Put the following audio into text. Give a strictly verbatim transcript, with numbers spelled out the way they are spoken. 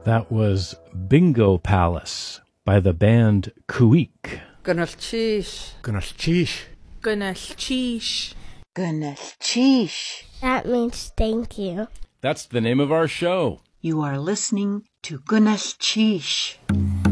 That was Bingo Palace by the band Kuik. Gunalchish. Gunalchish. Gunalchish. Gunalchish. That means thank you. That's the name of our show. You are listening to Gunalchish.